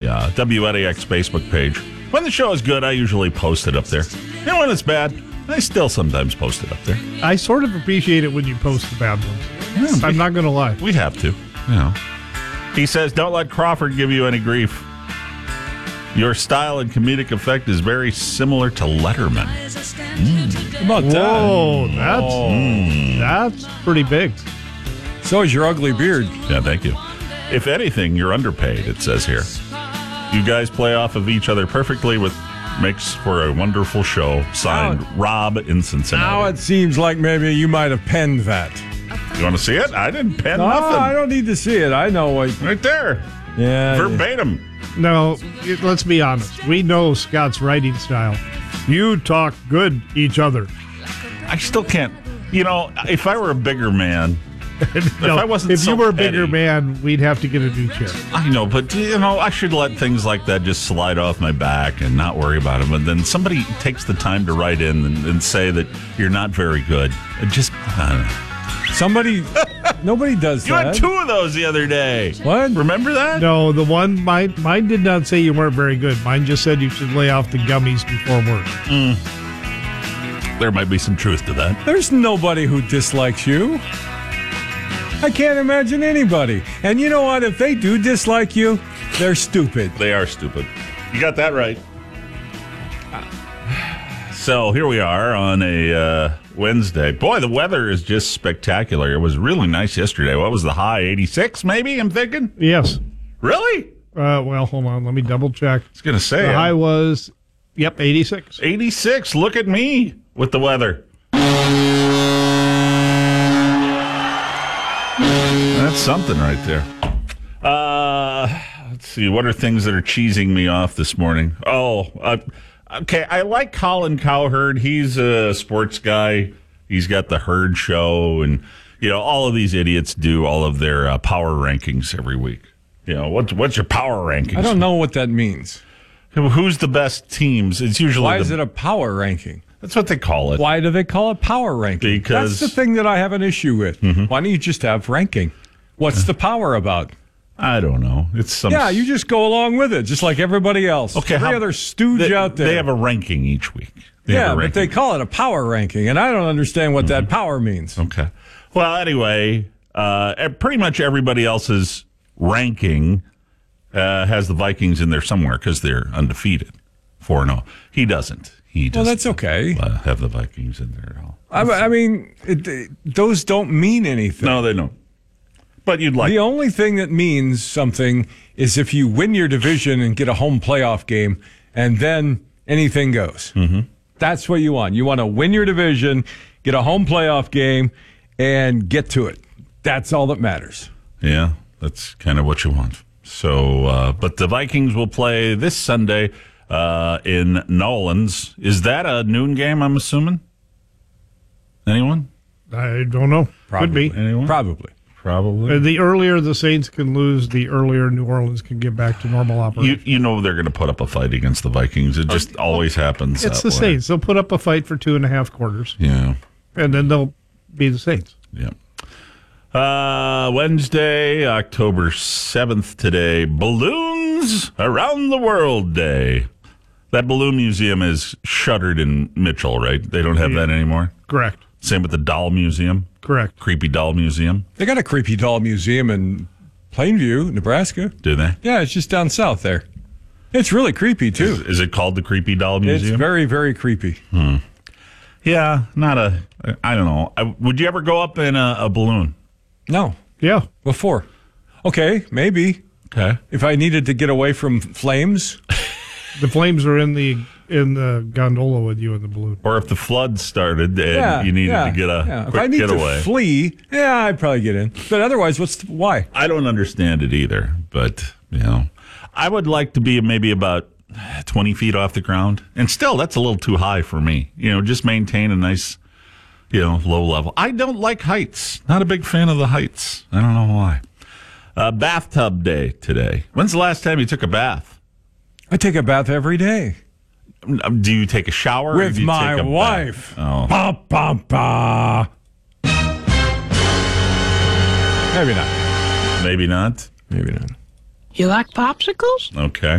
WNAX Facebook page. When the show is good, I usually post it up there. And when it's bad, I still sometimes post it up there. I sort of appreciate it when you post the bad ones. I'm not going to lie. We have to. He says, don't let Crawford give you any grief. Your style and comedic effect is very similar to Letterman. How about that? Whoa, that's pretty big. So is your ugly beard. Yeah, thank you. If anything, you're underpaid, it says here. You guys play off of each other perfectly, with makes for a wonderful show. Signed, Rob in Cincinnati. Now it seems like maybe you might have penned that. You want to see it? I didn't pen No, nothing. I don't need to see it. I know what. Right there. Yeah. Verbatim. No, let's be honest. We know Scott's writing style. You talk good each other. I still can't. If I were a bigger man, if I wasn't if so you were a bigger petty, man, we'd have to get a new chair. I know, but I should let things like that just slide off my back and not worry about them. And then somebody takes the time to write in and say that you're not very good. I don't know. Nobody does You that. had 2 of those the other day. What? Remember that? No, the one mine did not say you weren't very good. Mine just said you should lay off the gummies before work. There might be some truth to that. There's nobody who dislikes you. I can't imagine anybody. And you know what? If they do dislike you, they're stupid. They are stupid. You got that right. So here we are on a Wednesday. Boy, the weather is just spectacular. It was really nice yesterday. What was the high? 86 maybe, I'm thinking? Yes. Really? Well, hold on. Let me double check. I was going to say. The high was, 86. 86. Look at me with the weather. That's something right there. Let's see. What are things that are cheesing me off this morning? Okay. I like Colin Cowherd. He's a sports guy. He's got the Herd Show, and all of these idiots do all of their power rankings every week. What's your power rankings? I don't know what that means. Who's the best teams? It's usually Why is it a power ranking? That's what they call it. Why do they call it power ranking? Because that's the thing that I have an issue with. Why don't you just have ranking? What's the power about? I don't know. It's some. Yeah, you just go along with it, just like everybody else. Okay, every other stooge out there. They have a ranking each week. But they call it a power ranking, and I don't understand what that power means. Okay. Well, anyway, pretty much everybody else's ranking has the Vikings in there somewhere because they're undefeated, 4-0. He doesn't. Well, that's okay. Have the Vikings in there at all. I mean, those don't mean anything. No, they don't. But you'd like. The only thing that means something is if you win your division and get a home playoff game, and then anything goes. Mm-hmm. That's what you want. You want to win your division, get a home playoff game, and get to it. That's all that matters. Yeah, that's kind of what you want. So, but the Vikings will play this Sunday in Nolans. Is that a noon game, I'm assuming? Anyone? I don't know. Probably. Could be. Anyone? Probably. The earlier the Saints can lose, the earlier New Orleans can get back to normal operation. You know they're going to put up a fight against the Vikings. It just always happens. It's the Saints. They'll put up a fight for 2.5 quarters. Yeah. And then they'll be the Saints. Yeah. Wednesday, October 7th today, Balloons Around the World Day. That balloon museum is shuttered in Mitchell, right? They don't have that anymore? Correct. Same with the doll museum? Correct. Creepy doll museum? They got a creepy doll museum in Plainview, Nebraska. Do they? Yeah, it's just down south there. It's really creepy, too. Is it called the Creepy Doll Museum? It's very, very creepy. Yeah, I don't know. Would you ever go up in a balloon? No. Yeah. Before. Okay, maybe. Okay. If I needed to get away from flames. The flames are in the gondola with you in the balloon. Or if the flood started and you needed to get a If I quick need getaway. to flee, I'd probably get in. But otherwise, why? I don't understand it either, but, I would like to be maybe about 20 feet off the ground. And still, that's a little too high for me. Just maintain a nice, low level. I don't like heights. Not a big fan of the heights. I don't know why. Bathtub day today. When's the last time you took a bath? I take a bath every day. Do you take a shower? With or do you my take a wife. Bath? Oh. Ba, ba, ba. Maybe not. Maybe not. Maybe not. You like popsicles? Okay.